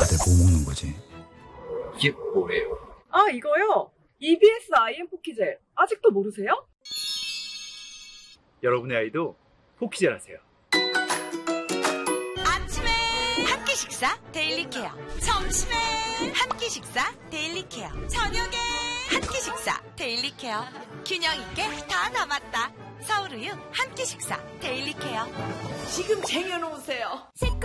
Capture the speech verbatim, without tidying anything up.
다들 뭐 먹는 거지? 이게 뭐예요? 아, 이거요? 이비에스 아이엠 포키젤. 아직도 모르세요? 여러분의 아이도 포키젤 하세요. 아침에 한 끼 식사 데일리 케어. 점심에 한 끼 식사 데일리 케어. 저녁에 한 끼 식사 데일리 케어. 균형 있게 다 남았다. 서울우유 한 끼 식사 데일리 케어. 지금 쟁여놓으세요.